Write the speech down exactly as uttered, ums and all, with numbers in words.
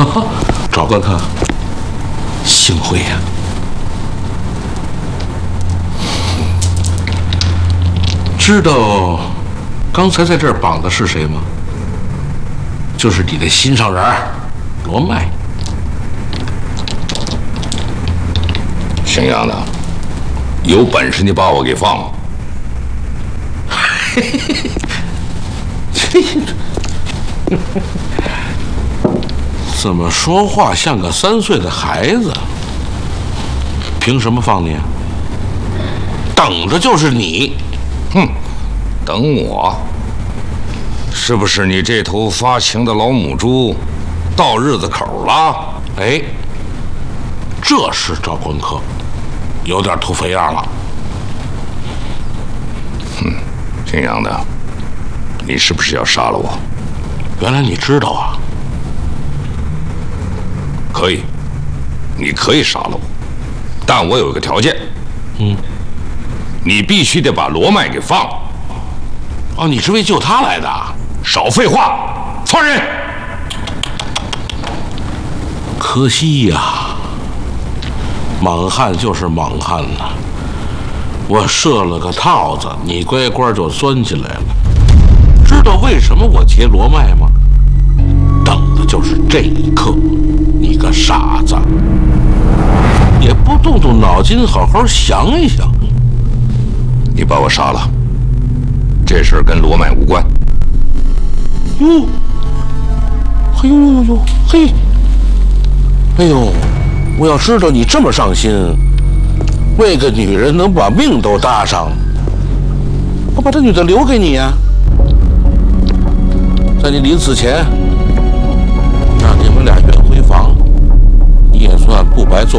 赵官科，幸会呀！知道刚才在这儿绑的是谁吗？就是你的心上人罗麦。 姓杨的，有本事你把我给放了！ 怎么说话像个三岁的孩子？凭什么放你啊？等着就是你！ 哼，等我？是不是你这头发情的老母猪到日子口了？ 哎，这是赵官科，有点土肥样了。 哼，姓杨的，你是不是要杀了我？ 原来你知道啊！ 可以，你可以杀了我，但我有一个条件。 嗯， 你必须得把罗麦给放了。 哦，你是为救他来的？ 少废话，放人！ 可惜呀，莽汉就是莽汉呐！我设了个套子，你乖乖就钻进来了。知道为什么我劫罗麦吗？等的就是这一刻。你个傻子，也不动动脑筋好好想一想。 你把我杀了，这事儿跟罗麦无关。 哟，哎呦呦呦，嘿，哎呦，我要知道你这么上心，为个女人能把命都搭上，我把这女的留给你呀、啊。在你临死前，